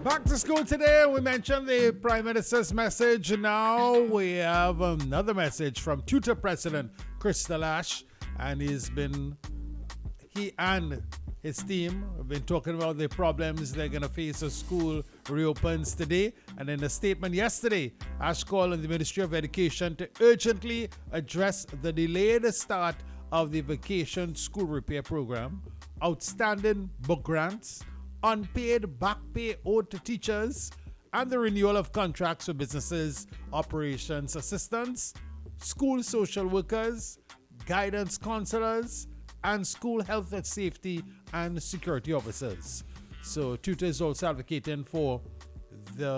Back to school today. We mentioned the Prime Minister's message. Now we have another message from Tutor President Crystal Ash, and he and his team have been talking about the problems they're going to face as school reopens today. And in a statement yesterday, Ash called on the Ministry of Education to urgently address the delayed start of the vacation school repair program, outstanding book grants, unpaid back pay owed to teachers, and the renewal of contracts for businesses, operations assistants, school social workers, guidance counselors, and school health and safety and security officers. So Tutor is also advocating for the